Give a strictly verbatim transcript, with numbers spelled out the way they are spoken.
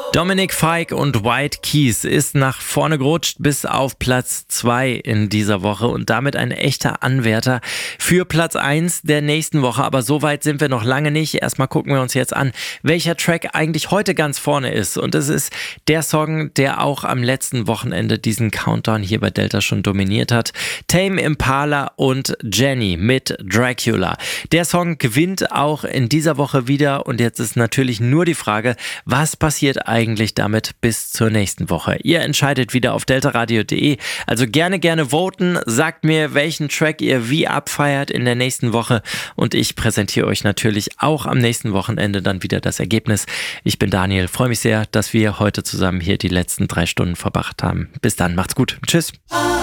Dominic Fike und White Keys ist nach vorne gerutscht bis auf Platz zwei in dieser Woche und damit ein echter Anwärter für Platz eins der nächsten Woche. Aber so weit sind wir noch lange nicht. Erstmal gucken wir uns jetzt an, welcher Track eigentlich heute ganz vorne ist. Und es ist der Song, der auch am letzten Wochenende diesen Countdown hier bei Delta schon dominiert hat. Tame Impala und Jenny mit Dracula. Der Song gewinnt auch in dieser Woche wieder und jetzt ist natürlich nur die Frage, was passiert eigentlich eigentlich damit bis zur nächsten Woche. Ihr entscheidet wieder auf deltaradio punkt de. Also gerne, gerne voten. Sagt mir, welchen Track ihr wie abfeiert in der nächsten Woche und ich präsentiere euch natürlich auch am nächsten Wochenende dann wieder das Ergebnis. Ich bin Daniel, freue mich sehr, dass wir heute zusammen hier die letzten drei Stunden verbracht haben. Bis dann, macht's gut. Tschüss.